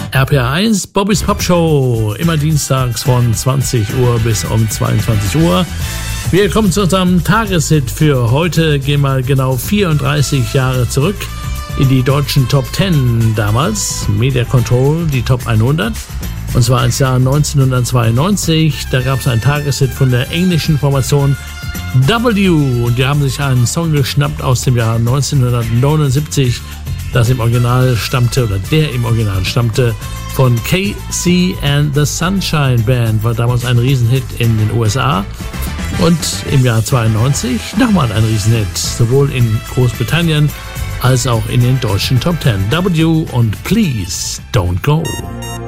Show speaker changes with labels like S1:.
S1: RPR1, Bobbys Pop Show, immer dienstags von 20 Uhr bis um 22 Uhr. Wir kommen zu unserem Tageshit für heute, gehen mal genau 34 Jahre zurück in die deutschen Top 10 damals, Media Control, die Top 100. Und zwar ins Jahr 1992, da gab es einen Tageshit von der englischen Formation W. Und die haben sich einen Song geschnappt aus dem Jahr 1979, das im Original stammte, oder der im Original stammte, von KC and the Sunshine Band, war damals ein Riesenhit in den USA. Und im Jahr 92 nochmal ein Riesenhit, sowohl in Großbritannien als auch in den deutschen Top 10. W und Please Don't Go.